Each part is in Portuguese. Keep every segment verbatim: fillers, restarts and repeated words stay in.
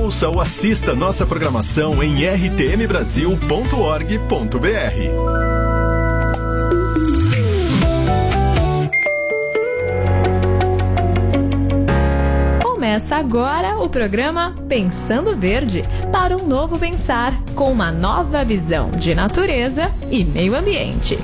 Ouça ou assista nossa programação em r t m brasil ponto org ponto b r. Começa agora o programa Pensando Verde, para um novo pensar, com uma nova visão de natureza e meio ambiente.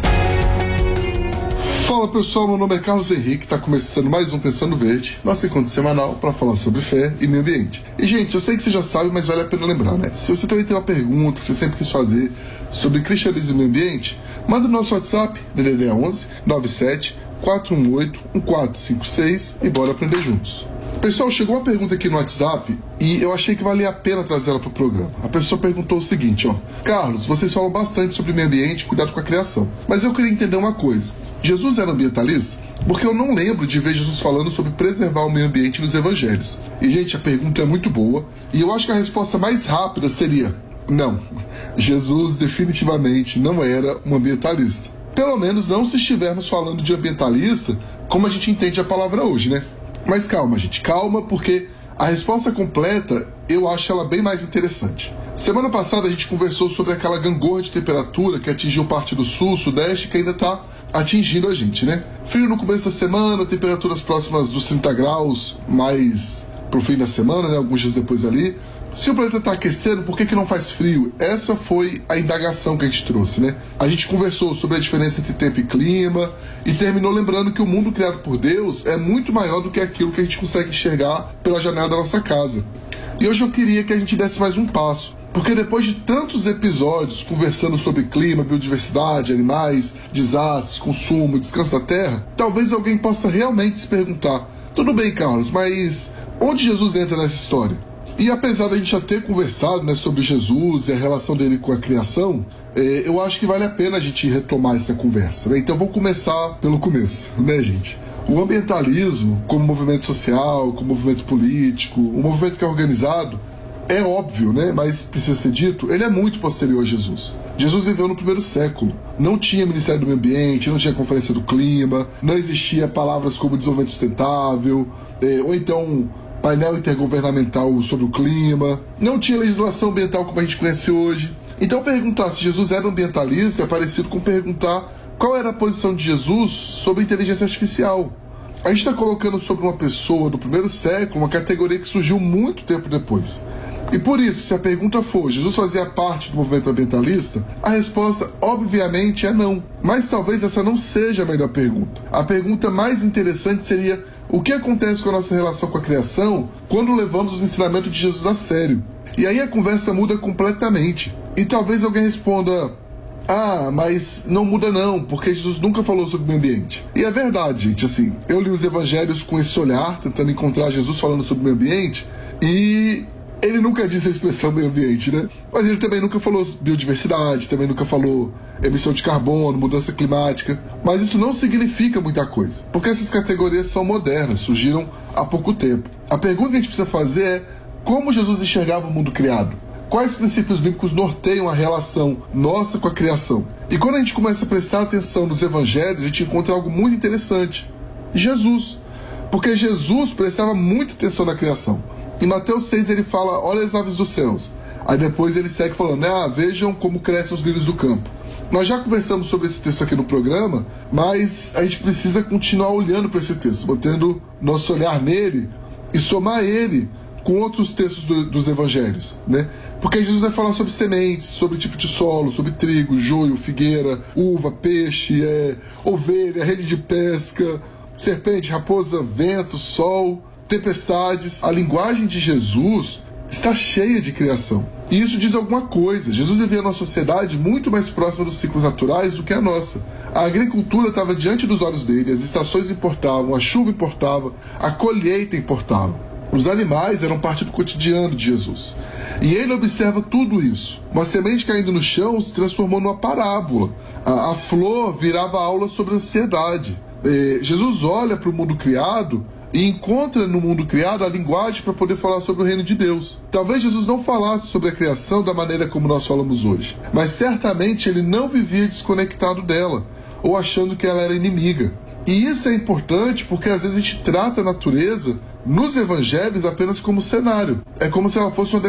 Fala pessoal, meu nome é Carlos Henrique, está começando mais um Pensando Verde, nosso encontro semanal para falar sobre fé e meio ambiente. E gente, eu sei que você já sabe, mas vale a pena lembrar, né? Se você também tem uma pergunta que você sempre quis fazer sobre cristianismo e meio ambiente, manda no nosso WhatsApp, D D D onze nove sete quatro um oito um quatro cinco seis e bora aprender juntos. Pessoal, chegou uma pergunta aqui no WhatsApp e eu achei que valia a pena trazer ela para o programa. A pessoa perguntou o seguinte, ó: Carlos, vocês falam bastante sobre meio ambiente e cuidado com a criação, mas eu queria entender uma coisa. Jesus era ambientalista? Porque eu não lembro de ver Jesus falando sobre preservar o meio ambiente nos evangelhos. E, gente, a pergunta é muito boa e eu acho que a resposta mais rápida seria: não. Jesus definitivamente não era um ambientalista. Pelo menos não se estivermos falando de ambientalista como a gente entende a palavra hoje, né? Mas calma, gente, calma, porque a resposta completa eu acho ela bem mais interessante. Semana passada a gente conversou sobre aquela gangorra de temperatura que atingiu parte do sul, sudeste, que ainda está atingindo a gente, né? Frio no começo da semana, temperaturas próximas dos trinta graus, mais pro fim da semana, né? Alguns dias depois ali. Se o planeta está aquecendo, por que que não faz frio? Essa foi a indagação que a gente trouxe, né? A gente conversou sobre a diferença entre tempo e clima e terminou lembrando que o mundo criado por Deus é muito maior do que aquilo que a gente consegue enxergar pela janela da nossa casa. E hoje eu queria que a gente desse mais um passo, porque depois de tantos episódios conversando sobre clima, biodiversidade, animais, desastres, consumo, descanso da terra, talvez alguém possa realmente se perguntar: tudo bem, Carlos, mas onde Jesus entra nessa história? E apesar da gente já ter conversado, né, sobre Jesus e a relação dele com a criação, é, eu acho que vale a pena a gente retomar essa conversa, né? Então vamos começar pelo começo, né, gente? O ambientalismo, como movimento social, como movimento político, um movimento que é organizado, é óbvio, né, mas precisa ser dito, ele é muito posterior a Jesus. Jesus viveu no primeiro século. Não tinha Ministério do Meio Ambiente, não tinha Conferência do Clima, não existia palavras como desenvolvimento sustentável, é, ou então painel intergovernamental sobre o clima, não tinha legislação ambiental como a gente conhece hoje. Então perguntar se Jesus era ambientalista é parecido com perguntar qual era a posição de Jesus sobre a inteligência artificial. A gente está colocando sobre uma pessoa do primeiro século uma categoria que surgiu muito tempo depois. E por isso, se a pergunta for: Jesus fazia parte do movimento ambientalista? A resposta, obviamente, é não. Mas talvez essa não seja a melhor pergunta. A pergunta mais interessante seria: o que acontece com a nossa relação com a criação quando levamos os ensinamentos de Jesus a sério? E aí a conversa muda completamente. E talvez alguém responda: ah, mas não muda não, porque Jesus nunca falou sobre o meio ambiente. E é verdade, gente, assim, eu li os evangelhos com esse olhar, tentando encontrar Jesus falando sobre o meio ambiente, e ele nunca disse a expressão meio ambiente, né? Mas ele também nunca falou biodiversidade, também nunca falou emissão de carbono, mudança climática. Mas isso não significa muita coisa, porque essas categorias são modernas, surgiram há pouco tempo. A pergunta que a gente precisa fazer é: como Jesus enxergava o mundo criado? Quais princípios bíblicos norteiam a relação nossa com a criação? E quando a gente começa a prestar atenção nos evangelhos, a gente encontra algo muito interessante: Jesus. Porque Jesus prestava muita atenção na criação. Em Mateus seis ele fala: olha as aves dos céus. Aí depois ele segue falando: ah, vejam como crescem os lírios do campo. Nós já conversamos sobre esse texto aqui no programa, mas a gente precisa continuar olhando para esse texto, botando nosso olhar nele e somar ele com outros textos do, dos evangelhos, né? Porque Jesus vai falar sobre sementes, sobre tipo de solo, sobre trigo, joio, figueira, uva, peixe, é, ovelha, rede de pesca, serpente, raposa, vento, sol, tempestades. A linguagem de Jesus está cheia de criação. E isso diz alguma coisa. Jesus vivia numa sociedade muito mais próxima dos ciclos naturais do que a nossa. A agricultura estava diante dos olhos dele, as estações importavam, a chuva importava, a colheita importava. Os animais eram parte do cotidiano de Jesus. E ele observa tudo isso. Uma semente caindo no chão se transformou numa parábola. A, a flor virava aula sobre ansiedade. É, Jesus olha para o mundo criado e encontra no mundo criado a linguagem para poder falar sobre o reino de Deus. Talvez Jesus não falasse sobre a criação da maneira como nós falamos hoje, mas certamente ele não vivia desconectado dela, ou achando que ela era inimiga. E isso é importante porque às vezes a gente trata a natureza nos evangelhos apenas como cenário. É como se ela fosse uma